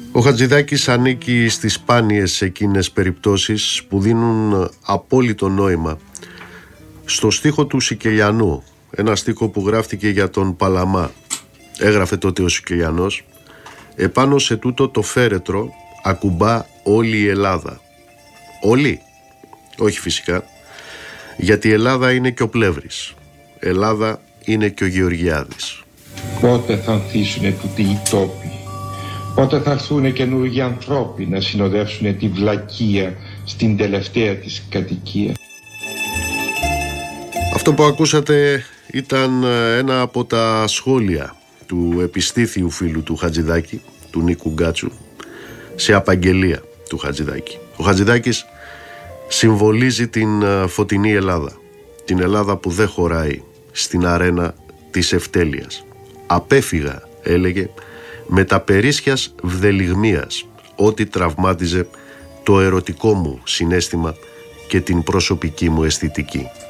Ο Χατζηδάκης ανήκει στις σπάνιες εκείνες περιπτώσεις που δίνουν απόλυτο νόημα στο στίχο του Σικελιανού, ένα στίχο που γράφτηκε για τον Παλαμά. Έγραφε τότε ο Σικελιανός: «Επάνω σε τούτο το φέρετρο ακουμπά όλη η Ελλάδα». Όλη? Όχι φυσικά, γιατί η Ελλάδα είναι και ο Πλεύρης, Ελλάδα είναι και ο Γεωργιάδης. Πότε θα ανθίσουνε τούτοι οι τόποι, πότε θα έρθουνε καινούργιοι ανθρώποι να συνοδεύσουνε τη βλακεία στην τελευταία της κατοικία. Αυτό που ακούσατε ήταν ένα από τα σχόλια του επιστήθιου φίλου του Χατζηδάκη, του Νίκου Γκάτσου, σε απαγγελία του Χατζηδάκη. Ο Χατζηδάκης συμβολίζει την φωτεινή Ελλάδα, την Ελλάδα που δεν χωράει στην αρένα της ευτέλειας. «Απέφυγα», έλεγε, «με τα περίσσιας βδελιγμίας, ό,τι τραυμάτιζε το ερωτικό μου συναίσθημα και την προσωπική μου αισθητική».